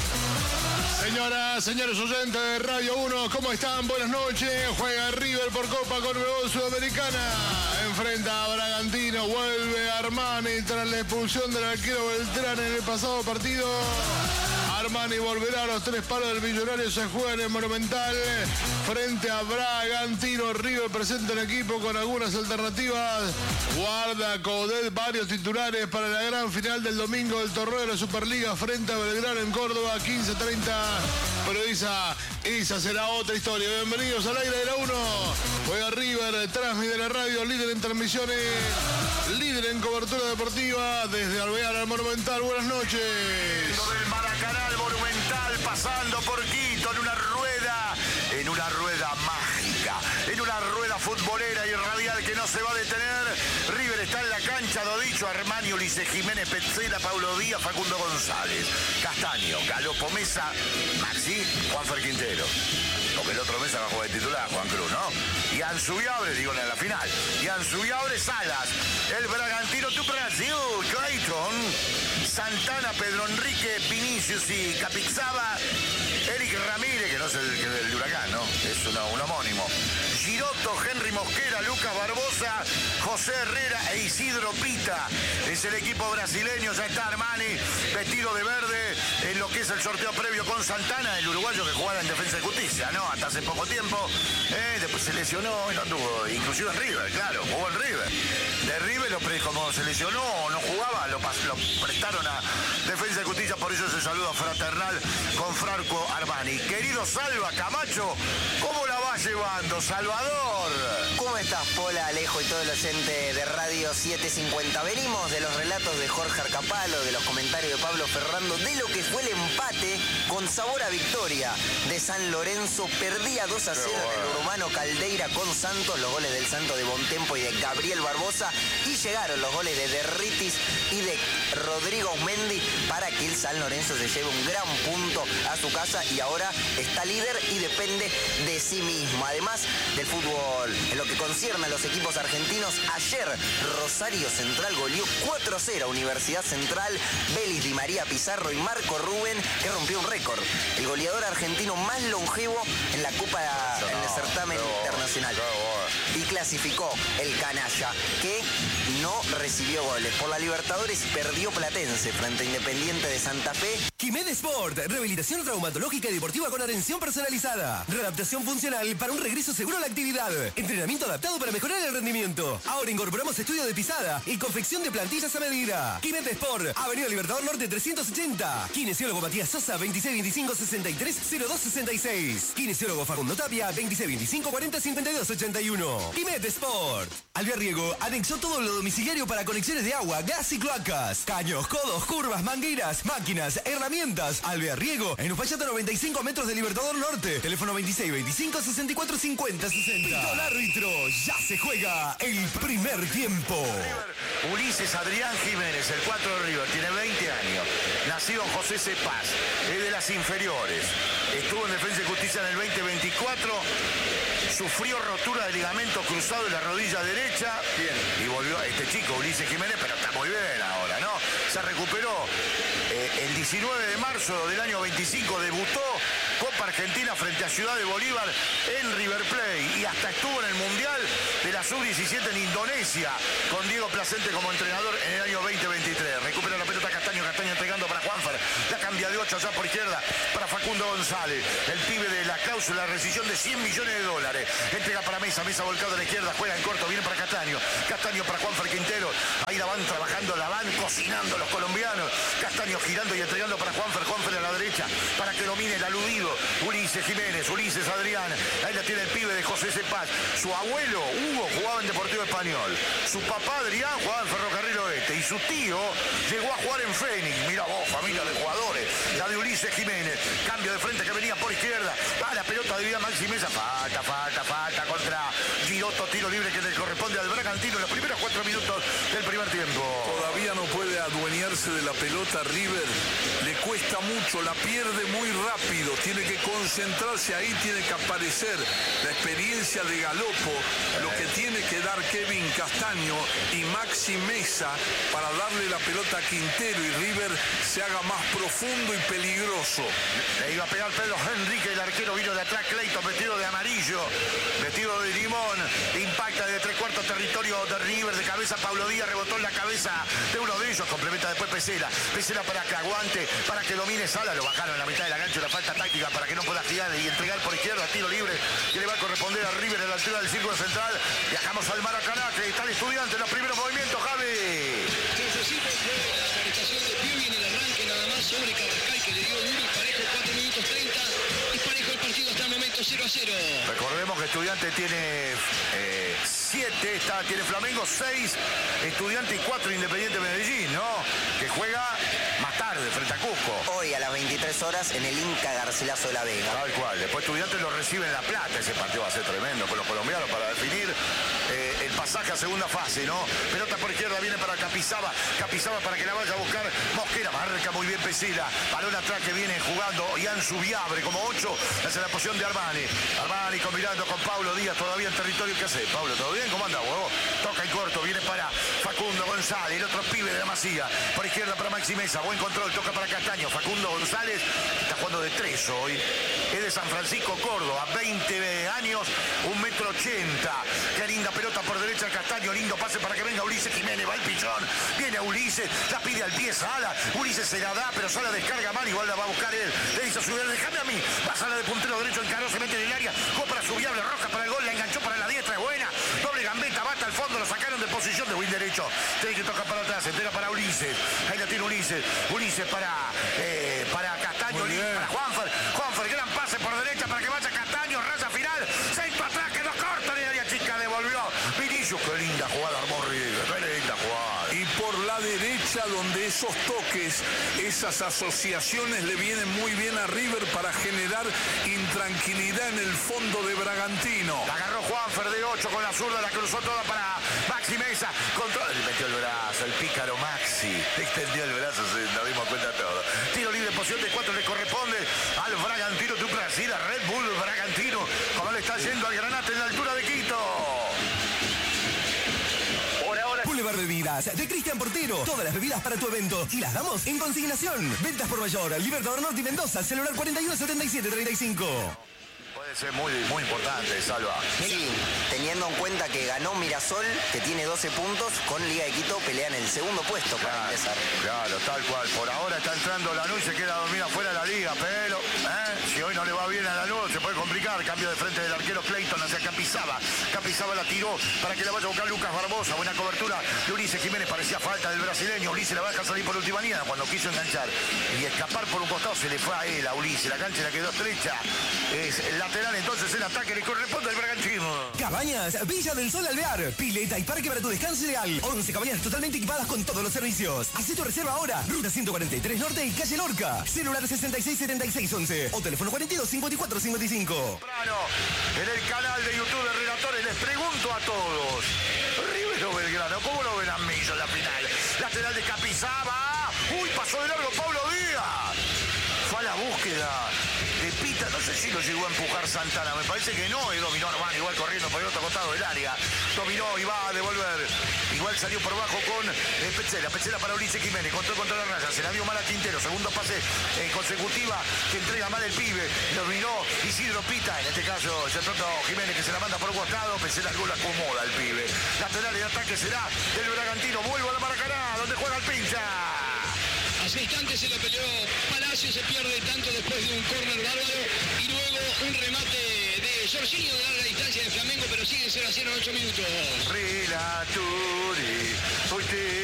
Señoras, señores oyentes de Radio 1, ¿cómo están? Buenas noches. Juega River por Copa Conmebol Sudamericana. Enfrenta a Bragantino. Vuelve Armani tras la expulsión del arquero Beltrán en el pasado partido. Armani volverá a los 3 palos del Millonario. Se juega en el Monumental frente a Bragantino. River presenta el equipo con algunas alternativas. Guarda Coudet varios titulares para la gran final del domingo del torneo de la Superliga frente a Belgrano en Córdoba, 15:30. Pero esa será otra historia. Bienvenidos al aire de la 1. Juega River, transmite la radio, líder en transmisiones, líder en cobertura deportiva desde Alvear al Monumental. Buenas noches. Del Maracaná al Monumental, pasando por Quito en una rueda mágica, en una rueda futbolera y radial que no se va a detener. River está en la cancha, lo dicho, Armani, Ulises Jiménez, Petzela, Paulo Díaz, Facundo González, Castaño, Galopo Mesa, Maxi, Juanfer Quintero. Porque el otro Mesa va a jugar de titular, Juan Cruz, ¿no? Y Anzubiabre, digo en la final. Y Anzubiabre, Salas. El Bragantino, tu Brasil, Clayton, Santana, Pedro Enrique, Vinicius y Capixaba. Eric Ramírez, que no es el de Huracán, ¿no? Es un homónimo. Giroto, Henry Mosquera, Lucas Barbosa, José Herrera e Isidro Pita. Es el equipo brasileño, ya está Armani, vestido de verde, en lo que es el sorteo previo con Santana, el uruguayo que jugaba en Defensa y Justicia, ¿no? Hasta hace poco tiempo. Después se lesionó y no anduvo, inclusive en River, claro, jugó en River. De River, como se lesionó o no jugaba, lo prestaron a Defensa y Justicia, por eso ese saludo fraternal con Franco Armani. Querido Salva Camacho, ¿cómo la va llevando, Salvador? ¿Cómo estás, Pola, Alejo y todo el oyente de Radio 750? Venimos de los relatos de Jorge Arcapalo, de los comentarios de Pablo Ferrando, de lo que fue el empate con sabor a victoria de San Lorenzo. Perdía 2-0 en el Urbano Caldeira con Santos, los goles del Santo de Bontempo y de Gabriel Barbosa, y llegaron los goles de Derritis y de Rodrigo Mendy para que el San Lorenzo se lleve un gran punto a su casa y ahora está líder y depende de sí mismo. Además del fútbol, en lo que concierne a los equipos argentinos, ayer Rosario Central goleó 4-0 a Universidad Central. Vélez, Di María, Pizarro y Marco Rubén, que rompió un récord. El goleador argentino más longevo en la Copa, en el certamen internacional. Y clasificó el canalla, que no recibió goles. Por la Libertadores perdió Platense frente a Independiente de Santa Fe. Quimed Sport, rehabilitación traumatológica y deportiva con atención personalizada. Readaptación funcional para un regreso seguro a la actividad. Entrenamiento adaptado para mejorar el rendimiento. Ahora incorporamos estudio de pisada y confección de plantillas a medida. Quimed Sport, Avenida Libertador Norte 380. Kinesiólogo Matías Sosa, 2625-630266. Kinesiólogo Facundo Tapia, 2625-405281. Quimed Sport. Alvear Riego anexó todo lo domiciliario para conexiones de agua, gas y cloacas. Caños, codos, curvas, mangueras, máquinas, herramientas. Alvear Riego en Uspallata, 95 metros de Libertador Norte. Teléfono 2625-645060. Don árbitro, ya se juega el primer tiempo. Ulises Adrián Jiménez, el 4 de River, tiene 20 años. Nacido en José C. Paz, es de las inferiores. Estuvo en Defensa y Justicia en el 2024. Sufrió rotura de ligamento cruzado en la rodilla derecha. Bien. Y volvió este chico, Ulises Jiménez, pero está muy bien ahora, ¿no? Se recuperó. El 19 de marzo del año 25 debutó Copa Argentina frente a Ciudad de Bolívar en River Plate. Y hasta estuvo en el Mundial de la Sub-17 en Indonesia con Diego Placente como entrenador en el año 2023. Recupera la pelota Castaño entregando para Juanfer. La cambia de 8 allá por izquierda para Facundo González. El pibe de la cláusula de rescisión de $100 millones. Entrega para Mesa volcado a la izquierda, juega en corto, viene para Castaño para Juanfer Quintero. Ahí la van trabajando, la van cocinando los colombianos. Castaño girando y entregando para Juanfer a la derecha para que domine el aludido Ulises Jiménez, Ulises Adrián. Ahí la tiene el pibe de José C. Paz. Su abuelo Hugo jugaba en Deportivo Español, su papá Adrián jugaba en Ferrocarril Oeste y su tío llegó a jugar en Fénix. Mira vos, familia de jugadores, la de Ulises Jiménez. Cambio de frente que venía por izquierda, va la pelota de Vida Maxi Mesa, falta contra Giroto, tiro libre que le corresponde al Bragantino en los primeros 4 minutos del primer tiempo. Todavía no puede adueñarse de la pelota River, le cuesta mucho, la pierde muy rápido, tiene que concentrarse ahí, tiene que aparecer la experiencia de Galopo, lo que tiene que dar Kevin Castaño y Maxi Mesa para darle la pelota a Quintero y River se haga más profundo y peligroso. peligroso. Le iba a pegar Pedro Henrique, el arquero vino de atrás, Clayton vestido de amarillo, vestido de limón, impacta de 3/4 territorio de River, de cabeza Pablo Díaz, rebotó en la cabeza de uno de ellos, complementa después Pesela para que aguante, para que domine Sala, lo bajaron en la mitad de la cancha, una falta táctica para que no pueda girar y entregar por izquierda, tiro libre, que le va a corresponder a River en la altura del círculo central. Viajamos al Maracaná, que está el Estudiante en los primeros movimientos, Javi. La prestación de Piovi en el arranque nada más sobre Carrascal, que le dio duro y parejo, 4 minutos 30. Es parejo el partido hasta el momento, 0-0. Recordemos que Estudiante tiene 7, tiene Flamengo 6, Estudiante y 4 Independiente Medellín, ¿no? Que juega más tarde frente a Cusco. Hoy a las 23 horas en el Inca Garcilaso de la Vega. Tal cual. Después Estudiantes lo recibe en La Plata. Ese partido va a ser tremendo con los colombianos para definir el pasaje a segunda fase, ¿no? Pelota por izquierda, viene para Capizaba. Capizaba para que la vaya a buscar Mosquera. Marca muy bien Pesela. Balón atrás que viene jugando Ian Subiabre como 8. Hacia la posición de Armani. Armani combinando con Pablo Díaz todavía en territorio. ¿Qué hace? Pablo, ¿todo bien? ¿Cómo anda, huevo? Toca en corto. Viene para Facundo González. El otro pibe de la Masía. Por izquierda para Maxi Mesa. Buen control. Toca para Castaño. Facundo González está jugando de 3 hoy. Es de San Francisco, Córdoba. 20 años, 1,80 m. Qué linda pelota por derecha al Castaño. Lindo pase para que venga Ulises Jiménez. Va el pichón. Viene Ulises. La pide al pie Sala. Ulises se la da, pero Sala descarga mal. Igual la va a buscar él. Le dice a Subiable, déjame a mí. Va Sala de puntero derecho. Encaró, se mete en el área. Juega para Subiable. Roja para el gol. La enganchó para la diestra. Es buena. Doble gambeta. Bata al fondo. Lo sacaron de posición de win derecho. Tiene que tocar para atrás. Entrega para Ulises. Ahí la tiene Ulises. Ulises para Castaño. Para Juanfer. Juanfer. Gran pase por derecha para que vaya Castaño. Raya final. Centro atrás. Que no corta. En el área chica. Devolvió. Vinicius. Qué linda jugada armó River. Qué linda jugada. Y por la derecha, donde esos toques, esas asociaciones le vienen muy bien a River para generar intranquilidad en el fondo de Bragantino. La agarró Juanfer de 8 con la zurda, la cruzó toda para Maxi Mesa. Control, le metió el brazo, el pícaro Maxi. Extendió el brazo, nos dimos cuenta todo. Tiro libre, posición de 4, le corresponde al Bragantino de Brasil, a Red Bull Bragantino. Como le está yendo al Granate en la altura de Quito. Boulevard Bebidas de Cristian Portero. Todas las bebidas para tu evento y las damos en consignación. Ventas por mayor. Libertador Norte y Mendoza. Celular 417735. Puede ser muy, muy importante, Salva. Sí, teniendo en cuenta que ganó Mirasol, que tiene 12 puntos, con Liga de Quito pelea en el segundo puesto para empezar. Claro, tal cual. Por ahora está entrando Lanús y se queda dormida fuera de la liga, pero si hoy no le va bien a Lanús, se puede complicar. Cambio de frente del arquero Clayton hacia Capizaba. Capizaba la tiró para que la vaya a buscar Lucas Barbosa. Buena cobertura de Ulises Jiménez, parecía falta del brasileño. Ulises la va a dejar salir por última línea cuando quiso enganchar y escapar por un costado, se le fue a él, a Ulises. La cancha la quedó estrecha. Es lateral, entonces el ataque le corresponde al Bragantino. Cabañas Villa del Sol Alvear. Pileta y parque para tu descanso ideal. 11 cabañas totalmente equipadas con todos los servicios. Haz tu reserva ahora. Ruta 143 Norte y calle Lorca. Celular 667611 o teléfono 425455. En el canal de YouTube de Relatores les pregunto a todos. River o Belgrano, ¿cómo lo ven a Millo en la final? Lateral de Capizaba. Uy, pasó de largo Pablo Díaz. Fue a la búsqueda de Pita, no sé si lo llegó a empujar Santana, me parece que no, y dominó Armani igual corriendo por el otro costado del área, dominó y va a devolver, igual salió por bajo con Petzela para Ulises Jiménez, contra la raya, se la dio mal a Quintero, segundo pase consecutiva que entrega mal el pibe, dominó Isidro Pita, en este caso es el pronto Jiménez que se la manda por un costado, Petzela algo la acomoda el pibe, lateral de ataque será el Bragantino, vuelvo a la Maracaná, donde juega el pincha. Hace instantes se lo peleó Palacio, se pierde tanto después de un córner bárbaro y luego un remate de Jorginho de larga distancia de Flamengo, pero sigue 0-0 en 8 minutos. Relatores, hoy te